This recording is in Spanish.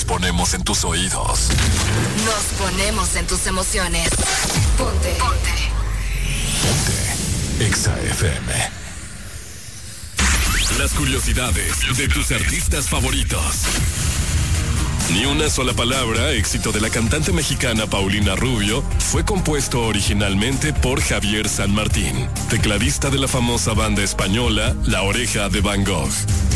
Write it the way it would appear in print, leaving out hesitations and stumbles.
Nos ponemos en tus oídos. Nos ponemos en tus emociones. Ponte. Exa FM. Las curiosidades de tus artistas favoritos. Ni una sola palabra, éxito de la cantante mexicana Paulina Rubio, fue compuesto originalmente por Javier San Martín, tecladista de la famosa banda española La Oreja de Van Gogh.